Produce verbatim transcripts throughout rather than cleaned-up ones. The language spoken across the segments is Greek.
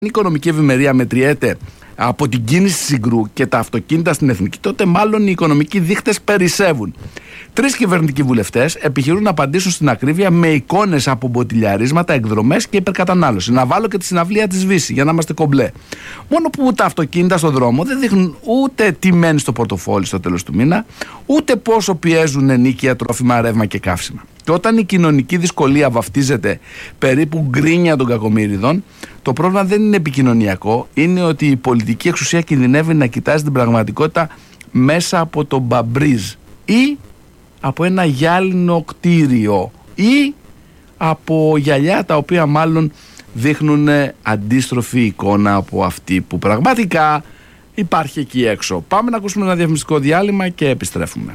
η οικονομική ευημερία μετριέται από την κίνηση συγκρού και τα αυτοκίνητα στην εθνική, τότε μάλλον οι οικονομικοί δείχτες περισσεύουν. Τρεις κυβερνητικοί βουλευτές επιχειρούν να απαντήσουν στην ακρίβεια με εικόνες από μποτιλιαρίσματα, εκδρομές και υπερκατανάλωση. Να βάλω και τη συναυλία της Βύση για να είμαστε κομπλέ. Μόνο που τα αυτοκίνητα στον δρόμο δεν δείχνουν ούτε τι μένει στο πορτοφόλι στο τέλος του μήνα, ούτε πόσο πιέζουν ενίκεια, τρόφιμα, ρεύμα και καύσιμα. Και όταν η κοινωνική δυσκολία βαφτίζεται περίπου γκρίνια των κακομοίριδων, το πρόβλημα δεν είναι επικοινωνιακό, είναι ότι η πολιτική εξουσία κινδυνεύει να κοιτάζει την πραγματικότητα μέσα από το μπαμπρίζ ή από ένα γυάλινο κτίριο ή από γυαλιά τα οποία μάλλον δείχνουν αντίστροφη εικόνα από αυτή που πραγματικά υπάρχει εκεί έξω. Πάμε να ακούσουμε ένα διαφημιστικό διάλειμμα και επιστρέφουμε.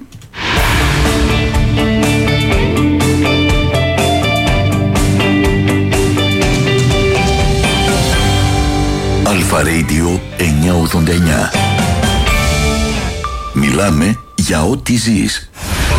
Αλφα Radio εννιακόσια ογδόντα εννιά. Μιλάμε για ό,τι ζεις.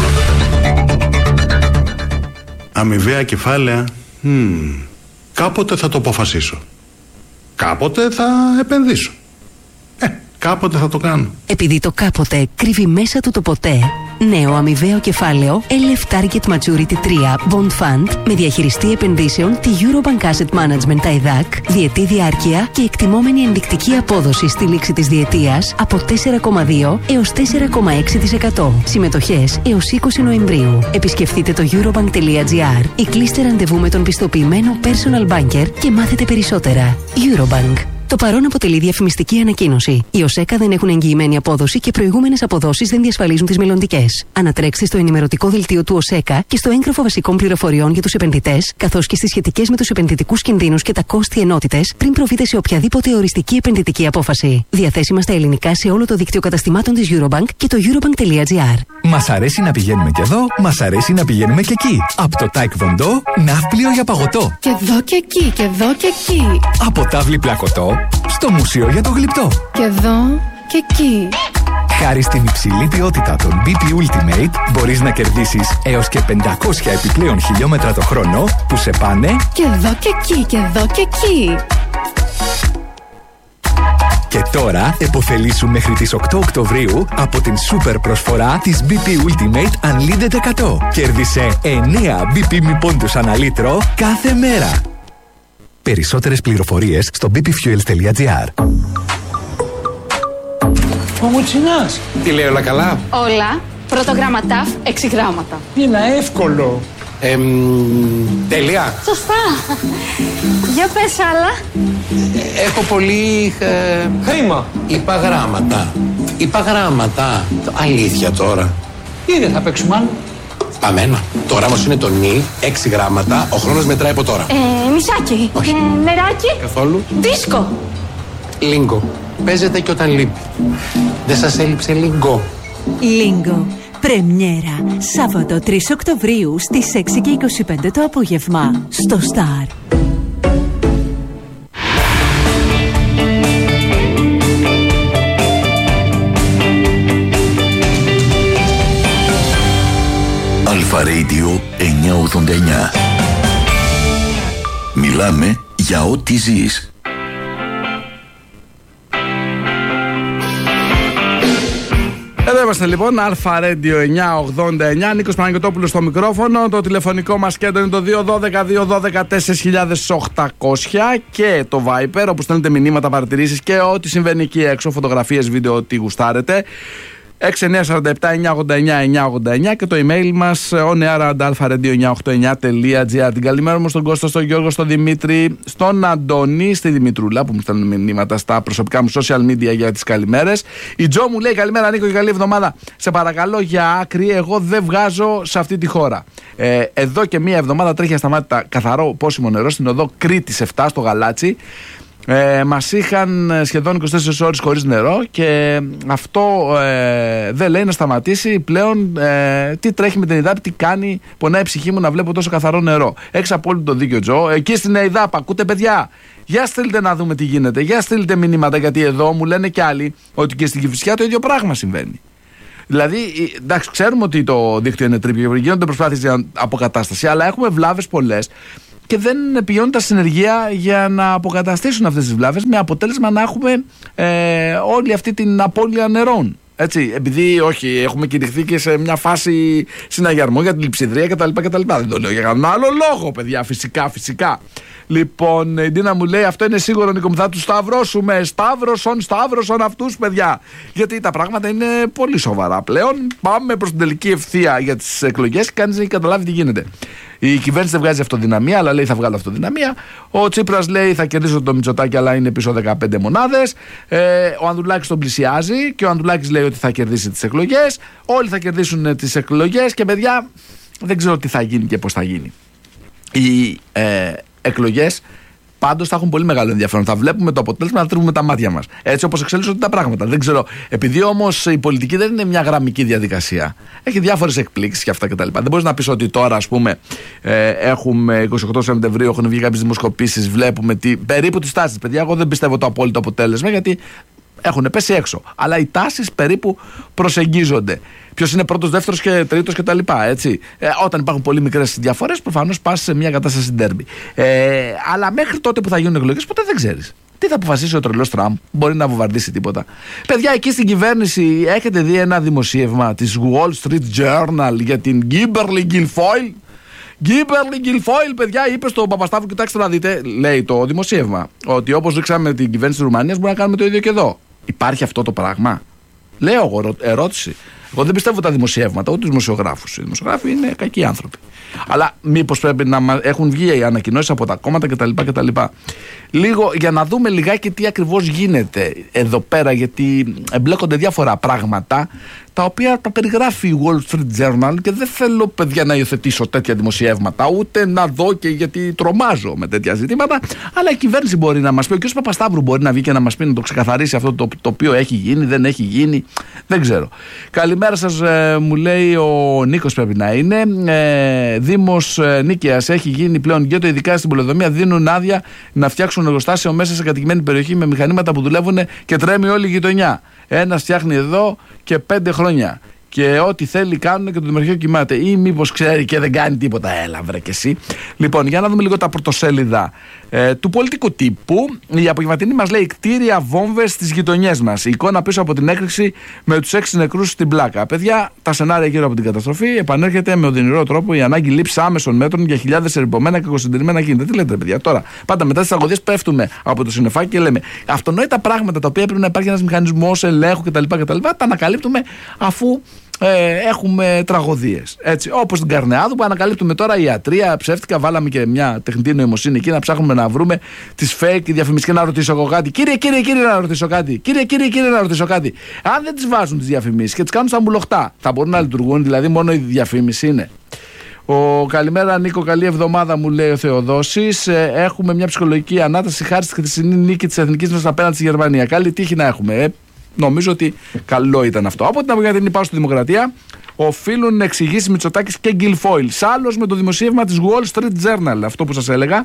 Αμοιβαία κεφάλαια. Hmm. Κάποτε θα το αποφασίσω. Κάποτε θα επενδύσω. Ε, κάποτε θα το κάνω. Επειδή το κάποτε κρύβει μέσα του το ποτέ, νέο αμοιβαίο κεφάλαιο ελ εφ Target Maturity τρία Bond Fund με διαχειριστή επενδύσεων τη Eurobank Asset Management τα ΕΔΑΚ, διετή διάρκεια και εκτιμόμενη ενδεικτική απόδοση στη λήξη της διετίας από τέσσερα κόμμα δύο έως τέσσερα κόμμα έξι τοις εκατό. Συμμετοχές έως είκοσι Νοεμβρίου. Επισκεφτείτε το eurobank τελεία gr ή κλείστε ραντεβού με τον πιστοποιημένο personal banker και μάθετε περισσότερα. Eurobank. Το παρόν αποτελεί διαφημιστική ανακοίνωση. Οι ΟΣΕΚΑ δεν έχουν εγγυημένη απόδοση και προηγούμενες αποδόσεις δεν διασφαλίζουν τις μελλοντικές. Ανατρέξτε στο ενημερωτικό δελτίο του ΟΣΕΚΑ και στο έγγραφο βασικών πληροφοριών για τους επενδυτές, καθώς και στις σχετικές με τους επενδυτικούς κινδύνους και τα κόστη ενότητες, πριν προβείτε σε οποιαδήποτε οριστική επενδυτική απόφαση. Διαθέσιμα στα ελληνικά σε όλο το δίκτυο καταστημάτων της Eurobank και το eurobank τελεία gr. Μας αρέσει να πηγαίνουμε και εδώ, μας αρέσει να πηγαίνουμε και εκεί. Από το Taekwondo, ναύπλιο για παγωτό. Και εδώ και εκεί, και εδώ και εκεί. Από τάβλη πλακωτό στο μουσείο για το γλυπτό. Και εδώ και εκεί. Χάρη στην υψηλή ποιότητα των μπι πι Ultimate μπορείς να κερδίσεις έως και πεντακόσια επιπλέον χιλιόμετρα το χρόνο που σε πάνε και εδώ και εκεί, και εδώ και εκεί. Και τώρα επωφελήσου μέχρι τις οκτώ Οκτωβρίου από την σούπερ προσφορά της μπι πι Ultimate Unlimited εκατό. Κέρδισε εννέα μπι πι μη πόντους ανά λίτρο κάθε μέρα. Περισσότερες πληροφορίες στο μπι πι fuels τελεία gr. Ο Μουτσινάς. Τι λέει, όλα καλά? Όλα. Πρώτο γράμμα ταφ, έξι γράμματα. Είναι εύκολο. Εμ, τέλεια. Σωστά. Για πες άλλα. Έχω πολύ... Ε, Χρήμα. Είπα γράμματα. Είπα γράμματα. Αλήθεια τώρα. Τι δεν θα παίξουμε άλλο. Πάμε ένα. Το όραμα σου είναι το νι, έξι γράμματα. Ο χρόνος μετράει από τώρα. Ε, νησάκι. Όχι. Ε, νεράκι. Καθόλου. Δίσκο. Λίγκο. Παίζεται και όταν λείπει. Δεν σας έλειψε λίγκο? Λίγκο. Πρεμιέρα. Σάββατο τρεις Οκτωβρίου στις έξι και είκοσι πέντε το απόγευμα. Στο Star. Αλφα Radio εννιακόσια ογδόντα εννιά. Μιλάμε για ό,τι ζεις. Εδώ είμαστε λοιπόν, Αλφα Radio εννιακόσια ογδόντα εννιά, Νίκος Παναγιωτόπουλος στο μικρόφωνο. Το τηλεφωνικό μας κέντρο είναι το δύο ένα δύο δύο ένα δύο τέσσερα οκτακόσια και το Viper, όπου στέλνετε μηνύματα, παρατηρήσεις και ό,τι συμβαίνει εκεί έξω, φωτογραφίες, βίντεο, ό,τι γουστάρετε. έξι εννιά τέσσερα επτά εννιά ογδόντα εννιά εννιά ογδόντα εννιά και το email μας oneair.alpharadio εννιακόσια ογδόντα εννιά τελεία gr. Την καλημέρα μου στον Κώστα, στον Γιώργο, στον Δημήτρη, στον Αντώνη, στη Δημητρούλα που μου στέλνουν μηνύματα στα προσωπικά μου social media για τις καλημέρες. Η Τζο μου λέει καλημέρα Νίκο και καλή εβδομάδα. Σε παρακαλώ για άκρη, εγώ δεν βγάζω σε αυτή τη χώρα. Ε, εδώ και μία εβδομάδα τρέχει ασταμάτητα καθαρό πόσιμο νερό στην οδό Κρήτης επτά στο Γαλάτσι. Ε, μας είχαν σχεδόν είκοσι τέσσερις ώρες χωρίς νερό και αυτό ε, δεν λέει να σταματήσει πλέον. Ε, τι τρέχει με την ΕΙΔΑΠ, τι κάνει, πονάει η ψυχή μου να βλέπω τόσο καθαρό νερό. Έχεις απόλυτο δίκιο, Τζο. Εκεί στην ΕΙΔΑΠ, ακούτε παιδιά, για στείλτε να δούμε τι γίνεται, για στείλτε μηνύματα, γιατί εδώ μου λένε κι άλλοι ότι και στην Κηφισιά το ίδιο πράγμα συμβαίνει. Δηλαδή, εντάξει, ξέρουμε ότι το δίκτυο είναι τρίπιο, γίνονται προσπάθειες για αποκατάσταση, αλλά έχουμε βλάβες πολλές και δεν πηγαίνουν τα συνεργεία για να αποκαταστήσουν αυτές τις βλάβες, με αποτέλεσμα να έχουμε ε, όλη αυτή την απώλεια νερών. Έτσι, επειδή όχι, έχουμε κηρυχθεί και σε μια φάση συναγερμού για την λειψιδρία κτλ. κτλ. Δεν το λέω για κανέναν άλλο λόγο, παιδιά, φυσικά, φυσικά. Λοιπόν, η Ντίνα μου λέει: αυτό είναι σίγουρο, Νίκο μου, θα τους σταυρώσουμε. Σταύρωσον, σταύρωσον αυτούς, παιδιά. Γιατί τα πράγματα είναι πολύ σοβαρά πλέον. Πάμε προς την τελική ευθεία για τις εκλογές. Κανείς δεν έχει καταλάβει τι γίνεται. Η κυβέρνηση δεν βγάζει αυτοδυναμία, αλλά λέει θα βγάλω αυτοδυναμία. Ο Τσίπρας λέει θα κερδίσω το Μητσοτάκη, αλλά είναι πίσω δεκαπέντε μονάδες. Ε, ο Ανδρουλάκης τον πλησιάζει και ο Ανδρουλάκης λέει ότι θα κερδίσει τις εκλογές. Όλοι θα κερδίσουν τις εκλογές και, παιδιά, δεν ξέρω τι θα γίνει και πώς θα γίνει. Οι ε, εκλογές πάντως θα έχουν πολύ μεγάλο ενδιαφέρον. Θα βλέπουμε το αποτέλεσμα, θα τρίβουμε τα μάτια μας. Έτσι όπως εξελίσσονται τα πράγματα. Δεν ξέρω. Επειδή όμως η πολιτική δεν είναι μια γραμμική διαδικασία, έχει διάφορες εκπλήξεις και αυτά κτλ. Δεν μπορείς να πεις ότι τώρα, ας πούμε, ε, έχουμε είκοσι οκτώ Σεπτεμβρίου, έχουν βγει κάποιες δημοσκοπήσεις, βλέπουμε τι, περίπου τις τάσεις. Παιδιά, εγώ δεν πιστεύω το απόλυτο αποτέλεσμα, γιατί έχουν πέσει έξω. Αλλά οι τάσεις περίπου προσεγγίζονται. Ποιος είναι πρώτος, δεύτερος και τρίτος κτλ. Έτσι. Ε, όταν υπάρχουν πολύ μικρές διαφορές, προφανώς πας σε μια κατάσταση ντέρμπι. Ε, αλλά μέχρι τότε που θα γίνουν εκλογές, ποτέ δεν ξέρεις. Τι θα αποφασίσει ο τρελός Τραμπ, μπορεί να βομβαρδίσει τίποτα. Παιδιά, εκεί στην κυβέρνηση έχετε δει ένα δημοσίευμα της Wall Street Journal για την Kimberly Guilfoyle. Kimberly Guilfoyle, παιδιά, είπε στον Παπασταύρου: κοιτάξτε να δείτε, λέει το δημοσίευμα, ότι όπως ρίξαμε την κυβέρνηση της Ρουμανίας, μπορούμε να κάνουμε το ίδιο και εδώ. Υπάρχει αυτό το πράγμα? Λέω εγώ, ερώτηση. Εγώ δεν πιστεύω τα δημοσιεύματα, ούτε τους δημοσιογράφους. Οι δημοσιογράφοι είναι κακοί άνθρωποι. Αλλά μήπως πρέπει να έχουν βγει οι ανακοινώσεις από τα κόμματα κτλ. κτλ. Λίγο για να δούμε λιγάκι τι ακριβώς γίνεται εδώ πέρα, γιατί εμπλέκονται διάφορα πράγματα τα οποία τα περιγράφει η Wall Street Journal και δεν θέλω, παιδιά, να υιοθετήσω τέτοια δημοσιεύματα, ούτε να δω, και γιατί τρομάζω με τέτοια ζητήματα. Αλλά η κυβέρνηση μπορεί να μας πει, ο κ. Παπασταύρου μπορεί να βγει και να μας πει, να το ξεκαθαρίσει αυτό το, το οποίο έχει γίνει, δεν έχει γίνει. Δεν ξέρω. Καλημέρα σας, ε, μου λέει ο Νίκος, πρέπει να είναι. Ε, Δήμος ε, Νίκαιας έχει γίνει πλέον γκέτο, ειδικά στην πολεοδομία. Δίνουν άδεια να φτιάξουν εργοστάσιο μέσα σε κατοικημένη περιοχή με μηχανήματα που δουλεύουν και τρέμει όλη η γειτονιά. Ένας φτιάχνει εδώ και πέντε χρόνια. Και ό,τι θέλει κάνουν και το δημαρχείο κοιμάται. Ή μήπως ξέρει και δεν κάνει τίποτα? Έλα, βρε και εσύ. Λοιπόν, για να δούμε λίγο τα πρωτοσέλιδα ε, του πολιτικού τύπου. Η απογευματινή μας λέει: κτίρια βόμβες στις γειτονιές μας. Η εικόνα πίσω από την έκρηξη με τους έξι νεκρούς στην πλάκα. Παιδιά, τα σενάρια γύρω από την καταστροφή. Επανέρχεται με οδυνηρό τρόπο η ανάγκη λήψη άμεσων μέτρων για χιλιάδες ερειπωμένα και κακοσυντηρημένα κίνητα. Τι λέτε, παιδιά, τώρα? Πάντα μετά τις αγωγές πέφτουμε από το συννεφάκι και λέμε αυτονόητα πράγματα τα οποία πρέπει να υπάρχει ένας μηχανισμός ελέγχου κτλ. κτλ. Τα ανακαλύπτουμε αφού Ε, έχουμε τραγωδίες. Έτσι, όπως την Καρνεάδου που ανακαλύπτουμε τώρα ιατρία ψεύτικα. Βάλαμε και μια τεχνητή νοημοσύνη εκεί να ψάχνουμε να βρούμε τις fake διαφημίσεις. Και να ρωτήσω εγώ κάτι. Κύριε, κύριε, κύριε, να ρωτήσω κάτι. Κύριε, κύριε, κύριε, να ρωτήσω κάτι. Αν δεν τις βάζουν τις διαφημίσεις και τις κάνουν στα μπουλοχτά, θα μπορούν να λειτουργούν? Δηλαδή, μόνο η διαφήμιση είναι? Ο καλημέρα Νίκο, καλή εβδομάδα, μου λέει ο Θεοδόσης. Ε, έχουμε μια ψυχολογική ανάταση χάρη στη χθεσινή νίκη της εθνικής μας απέναντι στη Γερμανία. Καλή τύχη να έχουμε. Ε, νομίζω ότι καλό ήταν αυτό. Από την απογευματινή πάω στη Δημοκρατία. Οφείλουν να εξηγήσει Μητσοτάκης και Guilfoyle. Σάλλος με το δημοσίευμα της Wall Street Journal. Αυτό που σας έλεγα.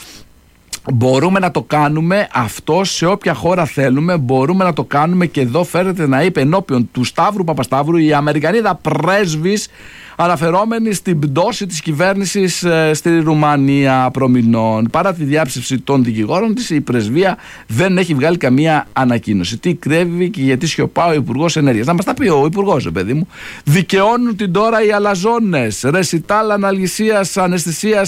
Μπορούμε να το κάνουμε αυτό σε όποια χώρα θέλουμε. Μπορούμε να το κάνουμε και εδώ φέρεται να είπε ενώπιον του Σταύρου Παπασταύρου η Αμερικανίδα πρέσβης, αναφερόμενη στην πτώση της κυβέρνησης ε, στη Ρουμανία προμηνών. Παρά τη διάψευση των δικηγόρων της, η πρεσβεία δεν έχει βγάλει καμία ανακοίνωση. Τι κρέβει και γιατί σιωπά ο Υπουργός Ενέργειας? Να μας τα πει ο Υπουργός, παιδί μου. Δικαιώνουν την τώρα οι αλαζόνες. Ρεσιτάλ αναλυσίας, αναισθησίας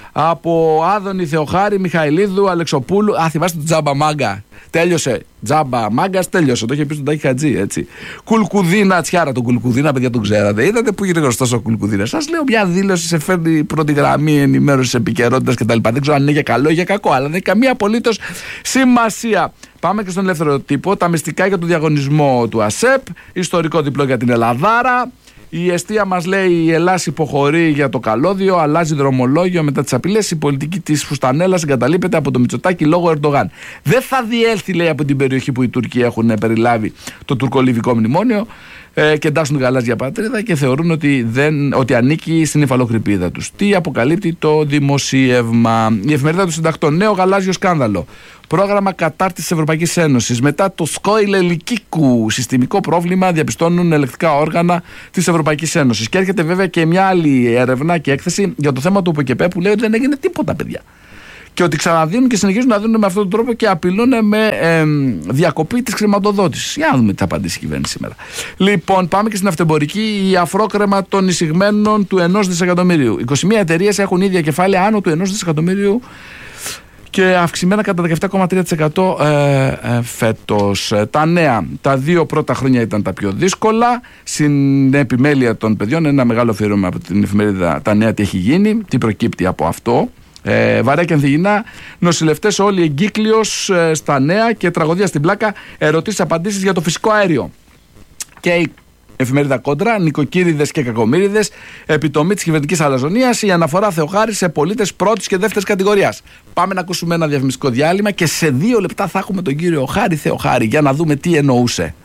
από Άδωνη Θεοχάρη, Μιχαηλίδου, Αλεξοπούλου. Α, θυμάστε το Τζάμπα Μάγκα? Τέλειωσε. Τζάμπα Μάγκα, τέλειωσε. Το είχε πει στον Τάκη Χατζή, έτσι. Κουλκουδίνα, τσιάρα τον Κουλκουδίνα, παιδιά, τον ξέρατε. Είδατε που γίνεται γνωστός ο Κουλκουδίνα? Σας λέω, μια δήλωση σε φέρνει πρώτη γραμμή ενημέρωση επικαιρότητας κτλ. Δεν ξέρω αν είναι για καλό ή για κακό, αλλά δεν έχει καμία απολύτως σημασία. Πάμε και στον ελεύθερο τύπο. Τα μυστικά για τον διαγωνισμό του ΑΣΕΠ. Ιστορικό διπλό για την Ελλαδάρα. Η εστία μας λέει: η Ελλάς υποχωρεί για το καλώδιο, αλλάζει δρομολόγιο μετά τις απειλές. Η πολιτική της φουστανέλας εγκαταλείπεται από το Μητσοτάκη λόγω Ερντογάν. Δεν θα διέλθει, λέει, από την περιοχή που οι Τούρκοι έχουν περιλάβει το τουρκολιβικό μνημόνιο. ε, και εντάσσουν γαλάζια πατρίδα και θεωρούν ότι, δεν, ότι ανήκει στην υφαλοκρηπίδα τους. Τι αποκαλύπτει το δημοσίευμα? Η εφημερίδα των συντακτών. Νέο γαλάζιο σκάνδαλο. Πρόγραμμα κατάρτισης της Ευρωπαϊκής Ένωσης. Μετά το σκόιλε λυκίκου. Συστημικό πρόβλημα διαπιστώνουν ελεκτικά όργανα της Ευρωπαϊκής Ένωσης. Και έρχεται βέβαια και μια άλλη έρευνα και έκθεση για το θέμα του ΟΠΕΚΕΠΕ που λέει ότι δεν έγινε τίποτα, παιδιά. Και ότι ξαναδίνουν και συνεχίζουν να δίνουν με αυτόν τον τρόπο και απειλούν με ε, διακοπή της χρηματοδότησης. Για να δούμε τι θα απαντήσει η κυβέρνηση σήμερα. Λοιπόν, πάμε και στην αυτεμπορική. Η αφρόκρεμα των εισηγμένων του ενός δισεκατομμυρίου. είκοσι μία εταιρείες έχουν ίδια κεφάλαια άνω του ενός δισεκατομμυρίου και αυξημένα κατά δεκαεπτά κόμμα τρία τοις εκατό ε, ε, φέτος. Τα νέα, τα δύο πρώτα χρόνια ήταν τα πιο δύσκολα. Στην επιμέλεια των παιδιών, ένα μεγάλο αφιέρωμα από την εφημερίδα Τα Νέα, τι έχει γίνει, τι προκύπτει από αυτό. Ε, βαρέα και ανθυγινά, νοσηλευτές όλοι εγκύκλειος ε, στα νέα και τραγωδία στην πλάκα, ερωτήσεις απαντήσεις για το φυσικό αέριο. Και η εφημερίδα Κόντρα, νοικοκύριδες και κακομύριδες, επιτομή της κυβερνητικής αλαζονίας, η αναφορά Θεοχάρη σε πολίτες πρώτης και δεύτερης κατηγορίας. Πάμε να ακούσουμε ένα διαφημιστικό διάλειμμα και σε δύο λεπτά θα έχουμε τον κύριο Χάρη Θεοχάρη για να δούμε τι εννοούσε.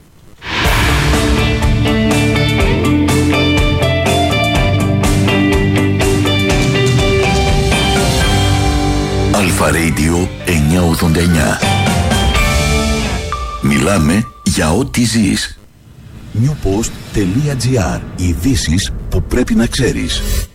Αλφα Radio εννιακόσια ογδόντα εννιά. Μιλάμε για ό,τι ζεις. newpost.gr. Ειδήσεις που πρέπει να ξέρεις.